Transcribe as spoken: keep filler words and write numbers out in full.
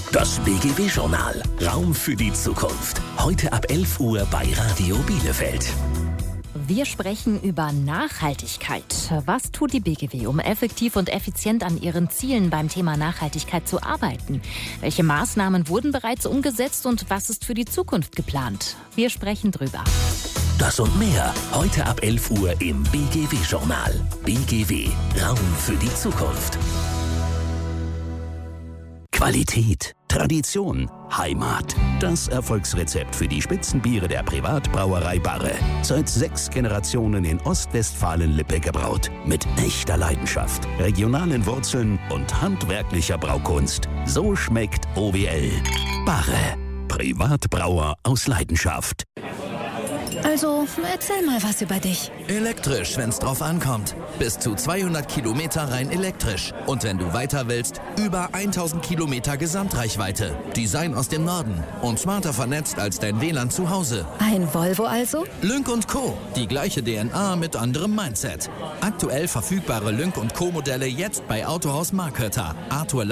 Das B G W-Journal. Raum für die Zukunft. Heute ab elf Uhr bei Radio Bielefeld. Wir sprechen über Nachhaltigkeit. Was tut die B G W, um effektiv und effizient an ihren Zielen beim Thema Nachhaltigkeit zu arbeiten? Welche Maßnahmen wurden bereits umgesetzt und was ist für die Zukunft geplant? Wir sprechen drüber. Das und mehr heute ab elf Uhr im B G W-Journal. B G W. Raum für die Zukunft. Qualität, Tradition, Heimat. Das Erfolgsrezept für die Spitzenbiere der Privatbrauerei Barre. Seit sechs Generationen in Ostwestfalen-Lippe gebraut. Mit echter Leidenschaft, regionalen Wurzeln und handwerklicher Braukunst. So schmeckt O W L. Barre. Privatbrauer aus Leidenschaft. Also, erzähl mal was über dich. Elektrisch, wenn's drauf ankommt. Bis zu zweihundert Kilometer rein elektrisch. Und wenn du weiter willst, über tausend Kilometer Gesamtreichweite. Design aus dem Norden und smarter vernetzt als dein W L A N zu Hause. Ein Volvo also? Lynk und Co. Die gleiche D N A mit anderem Mindset. Aktuell verfügbare Lynk und Co. Modelle jetzt bei Autohaus Markötter. Arthur